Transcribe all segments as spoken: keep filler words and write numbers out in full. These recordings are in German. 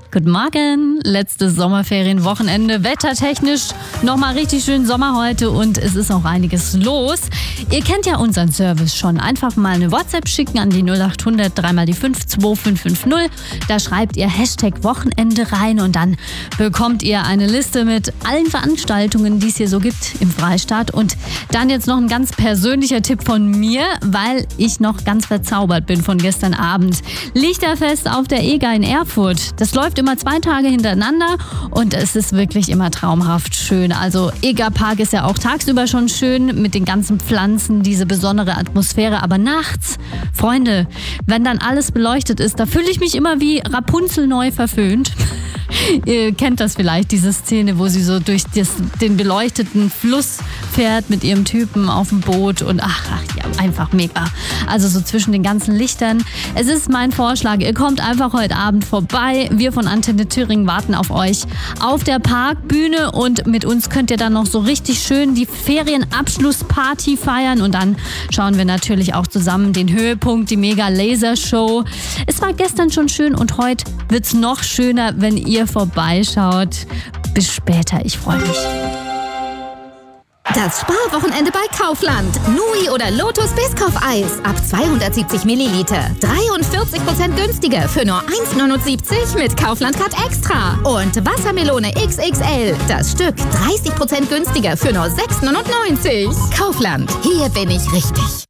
Guten Morgen, letztes Sommerferienwochenende, wettertechnisch nochmal richtig schön Sommer heute und es ist auch einiges los. Ihr kennt ja unseren Service schon, einfach mal eine WhatsApp schicken an die null acht hundert drei mal die fünf zwei fünf fünf null. Da schreibt ihr Hashtag Wochenende rein und dann bekommt ihr eine Liste mit allen Veranstaltungen, die es hier so gibt im Freistaat. Und dann jetzt noch ein ganz persönlicher Tipp von mir, weil ich noch ganz verzaubert bin von gestern Abend. Lichterfest auf der Eger in Erfurt. Das läuft immer zwei Tage hintereinander und es ist wirklich immer traumhaft schön. Also Egerpark ist ja auch tagsüber schon schön mit den ganzen Pflanzen, diese besondere Atmosphäre. Aber nachts, Freunde, wenn dann alles beleuchtet ist, da fühle ich mich immer wie Rapunzel neu verföhnt. Ihr kennt das vielleicht, diese Szene, wo sie so durch das, den beleuchteten Fluss fährt mit ihrem Typen auf dem Boot und ach, ach ja, einfach mega. Also so zwischen den ganzen Lichtern. Es ist mein Vorschlag, ihr kommt einfach heute Abend vorbei. Wir von Antenne Thüringen warten auf euch auf der Parkbühne und mit uns könnt ihr dann noch so richtig schön die Ferienabschlussparty feiern und dann schauen wir natürlich auch zusammen den Höhepunkt, die Mega-Laser-Show. Es war gestern schon schön und heute wird's noch schöner, wenn ihr vorbeischaut. Bis später, ich freue mich. Das Sparwochenende bei Kaufland. Nui oder Lotus Biscoff-Eis ab zweihundertsiebzig Milliliter. dreiundvierzig Prozent günstiger für nur eins neunundsiebzig mit Kaufland Card Extra. Und Wassermelone X X L. Das Stück dreißig Prozent günstiger für nur sechs neunundneunzig. Kaufland. Hier bin ich richtig.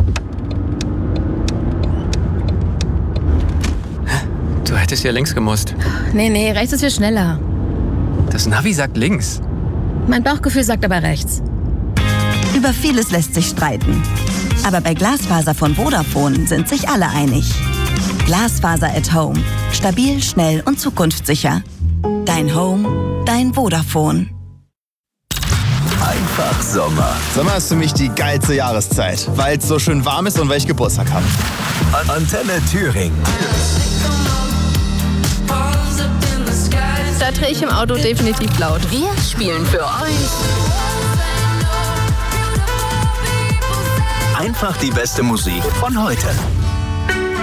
Du hättest ja links gemusst. Nee, nee, rechts ist viel schneller. Das Navi sagt links. Mein Bauchgefühl sagt aber rechts. Über vieles lässt sich streiten. Aber bei Glasfaser von Vodafone sind sich alle einig. Glasfaser at Home. Stabil, schnell und zukunftssicher. Dein Home, dein Vodafone. Einfach Sommer. Sommer ist für mich die geilste Jahreszeit, weil es so schön warm ist und weil ich Geburtstag habe. Antenne Thüringen. Da drehe ich im Auto definitiv laut. Wir spielen für euch Einfach die beste Musik von heute.